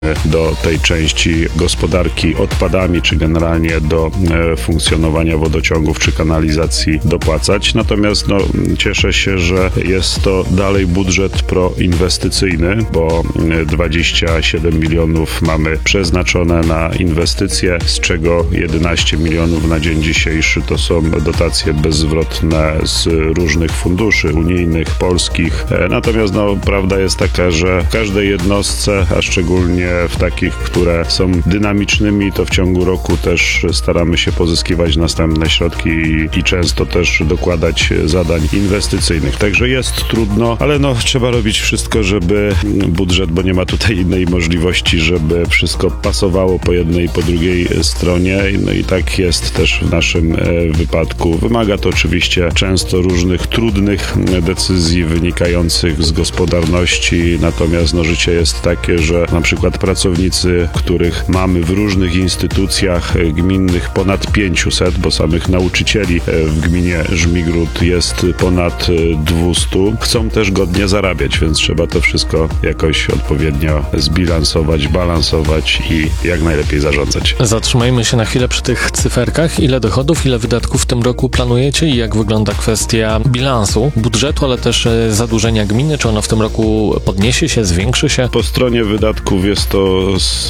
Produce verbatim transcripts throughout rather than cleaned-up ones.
do tej części gospodarki odpadami, czy generalnie do e, funkcjonowania wodociągów czy kanalizacji dopłacać. Natomiast no, cieszę się, że jest to dalej budżet proinwestycyjny, bo dwadzieścia siedem milionów mamy przeznaczone na inwestycje, z czego jedenaście milionów na dzień dzisiejszy to są dotacje bezzwrotne z różnych funduszy unijnych, polskich. E, natomiast no, prawda jest taka, że w każdej jednostce, a szczególnie w takich, które są dynamicznymi, to w ciągu roku też staramy się pozyskiwać następne środki i, i często też dokładać zadań inwestycyjnych. Także jest trudno, ale no trzeba robić wszystko, żeby budżet, bo nie ma tutaj innej możliwości, żeby wszystko pasowało po jednej i po drugiej stronie. No i tak jest też w naszym wypadku. Wymaga to oczywiście często różnych trudnych decyzji wynikających z gospodarności, natomiast no życie jest takie, że na przykład pracownicy, których mamy w różnych instytucjach gminnych ponad pięćset, bo samych nauczycieli w gminie Żmigród jest ponad dwieście, chcą też godnie zarabiać, więc trzeba to wszystko jakoś odpowiednio zbilansować, balansować i jak najlepiej zarządzać. Zatrzymajmy się na chwilę przy tych cyferkach. Ile dochodów, ile wydatków w tym roku planujecie i jak wygląda kwestia bilansu budżetu, ale też zadłużenia gminy? Czy ono w tym roku podniesie się, zwiększy się? Po stronie wydatków jest to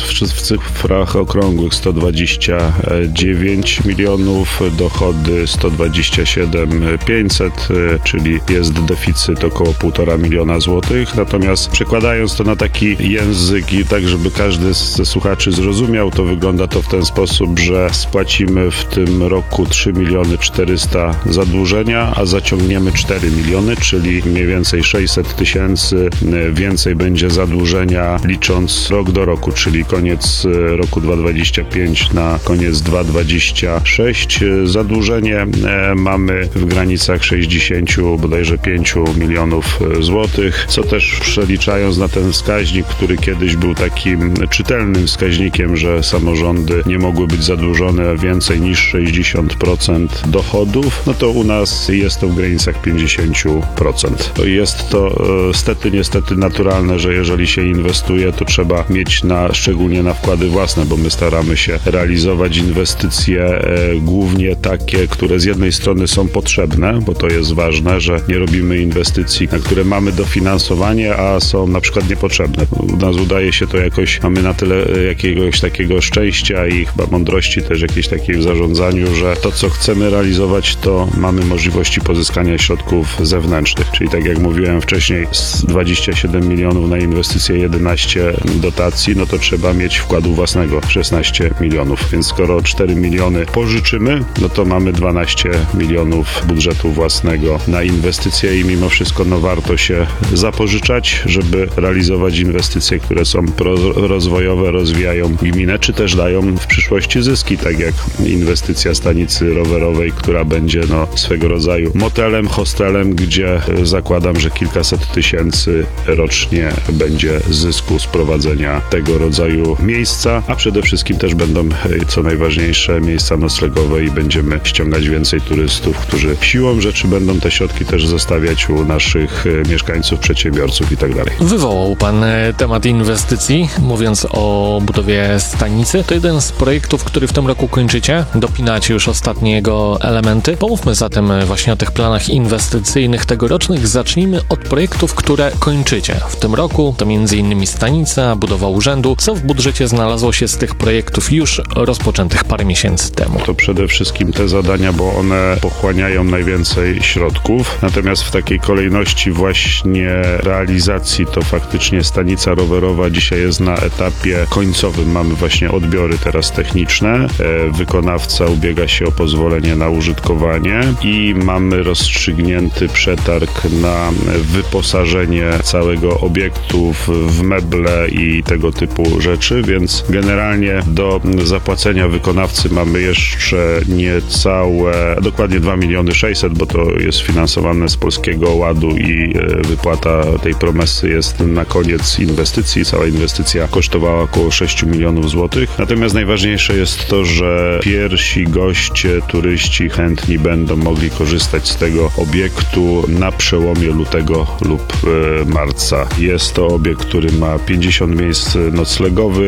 w cyfrach okrągłych sto dwadzieścia dziewięć milionów, dochody sto dwadzieścia siedem tysięcy pięćset, czyli jest deficyt około półtora miliona złotych. Natomiast przekładając to na taki język i tak, żeby każdy ze słuchaczy zrozumiał, to wygląda to w ten sposób, że spłacimy w tym roku trzy miliony czterysta zadłużenia, a zaciągniemy cztery miliony, czyli mniej więcej sześćset tysięcy więcej będzie zadłużenia licząc rok do roku, czyli koniec roku dwa tysiące dwudziestego piątego na koniec dwa tysiące dwudziestego szóstego. Zadłużenie mamy w granicach sześćdziesiąt bodajże pięć milionów złotych, co też przeliczając na ten wskaźnik, który kiedyś był takim czytelnym wskaźnikiem, że samorządy nie mogły być zadłużone więcej niż sześćdziesiąt procent dochodów, no to u nas jest to w granicach pięćdziesiąt procent. To jest to stety, niestety naturalne, że jeżeli się inwestuje, to trzeba mieć na, szczególnie na wkłady własne, bo my staramy się realizować inwestycje e, głównie takie, które z jednej strony są potrzebne, bo to jest ważne, że nie robimy inwestycji, na które mamy dofinansowanie, a są na przykład niepotrzebne. U nas udaje się to jakoś, mamy na tyle jakiegoś takiego szczęścia i chyba mądrości też jakiejś takiej w zarządzaniu, że to, co chcemy realizować, to mamy możliwości pozyskania środków zewnętrznych. Czyli tak jak mówiłem wcześniej, z dwadzieścia siedem milionów na inwestycje, jedenaście dotacji, no to trzeba mieć wkładu własnego szesnaście milionów. Więc skoro cztery miliony pożyczymy, no to mamy dwanaście milionów budżetu własnego na inwestycje i mimo wszystko no warto się zapożyczać, żeby realizować inwestycje, które są rozwojowe, rozwijają gminę, czy też dają w przyszłości zyski, tak jak inwestycja stanicy rowerowej, która będzie no swego rodzaju motelem, hostelem, gdzie zakładam, że kilkaset tysięcy rocznie będzie zysku z prowadzenia tego rodzaju miejsca, a przede wszystkim też będą, co najważniejsze, miejsca noclegowe i będziemy ściągać więcej turystów, którzy siłą rzeczy będą te środki też zostawiać u naszych mieszkańców, przedsiębiorców i tak dalej. Wywołał pan temat inwestycji, mówiąc o budowie stanicy. To jeden z projektów, który w tym roku kończycie. Dopinacie już ostatnie jego elementy. Pomówmy zatem właśnie o tych planach inwestycyjnych tegorocznych. Zacznijmy od projektów, które kończycie. W tym roku to między innymi stanica, budowa urzędu. Co w budżecie znalazło się z tych projektów już rozpoczętych parę miesięcy temu? To przede wszystkim te zadania, bo one pochłaniają najwięcej środków. Natomiast w takiej kolejności właśnie realizacji to faktycznie stanica rowerowa dzisiaj jest na etapie końcowym. Mamy właśnie odbiory teraz techniczne. Wykonawca ubiega się o pozwolenie na użytkowanie i mamy rozstrzygnięty przetarg na wyposażenie całego obiektu w meble i tego typu rzeczy, więc generalnie do zapłacenia wykonawcy mamy jeszcze niecałe, dokładnie dwa miliony sześćset, bo to jest finansowane z Polskiego Ładu i wypłata tej promesy jest na koniec inwestycji. Cała inwestycja kosztowała około sześć milionów złotych. Natomiast najważniejsze jest to, że pierwsi goście, turyści chętni będą mogli korzystać z tego obiektu na przełomie lutego lub e, marca. Jest to obiekt, który ma pięćdziesiąt miejsc noclegowych,